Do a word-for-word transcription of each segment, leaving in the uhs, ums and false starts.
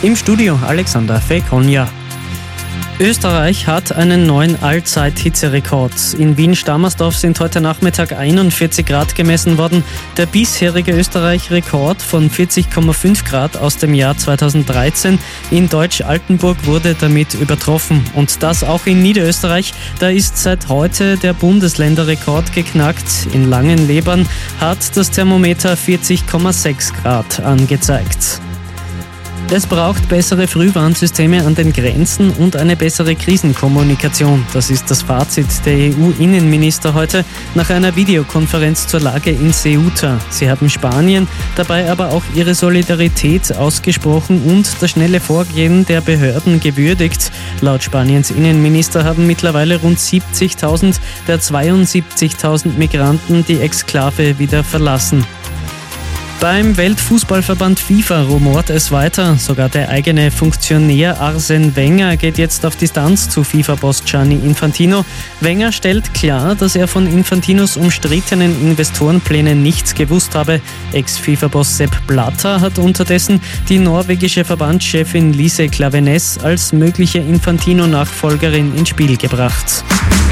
Im Studio Alexander Fekonja. Österreich hat einen neuen Allzeit-Hitzerekord. In Wien-Stammersdorf sind heute Nachmittag einundvierzig Grad gemessen worden. Der bisherige Österreich-Rekord von vierzig Komma fünf Grad aus dem Jahr zweitausenddreizehn in Deutsch-Altenburg wurde damit übertroffen. Und das auch in Niederösterreich. Da ist seit heute der Bundesländerrekord geknackt. In Langenlebern hat das Thermometer vierzig Komma sechs Grad angezeigt. Es braucht bessere Frühwarnsysteme an den Grenzen und eine bessere Krisenkommunikation. Das ist das Fazit der E U-Innenminister heute nach einer Videokonferenz zur Lage in Ceuta. Sie haben Spanien dabei aber auch ihre Solidarität ausgesprochen und das schnelle Vorgehen der Behörden gewürdigt. Laut Spaniens Innenminister haben mittlerweile rund siebzigtausend der zweiundsiebzigtausend Migranten die Exklave wieder verlassen. Beim Weltfußballverband FIFA rumort es weiter. Sogar der eigene Funktionär Arsene Wenger geht jetzt auf Distanz zu FIFA-Boss Gianni Infantino. Wenger stellt klar, dass er von Infantinos umstrittenen Investorenplänen nichts gewusst habe. Ex-FIFA-Boss Sepp Blatter hat unterdessen die norwegische Verbandschefin Lise Klaveness als mögliche Infantino-Nachfolgerin ins Spiel gebracht.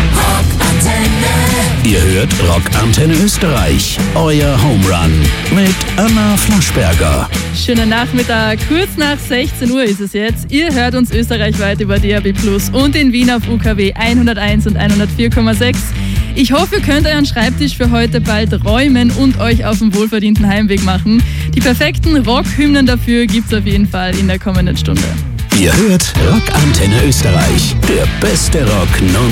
Ihr hört Rock Antenne Österreich, euer Home Run mit Anna Flaschberger. Schönen Nachmittag, kurz nach sechzehn Uhr ist es jetzt. Ihr hört uns österreichweit über D A B Plus und in Wien auf U K W hunderteins und hundertvier Komma sechs. Ich hoffe, ihr könnt euren Schreibtisch für heute bald räumen und euch auf den wohlverdienten Heimweg machen. Die perfekten Rockhymnen dafür gibt's auf jeden Fall in der kommenden Stunde. Ihr hört Rock Antenne Österreich, der beste Rock non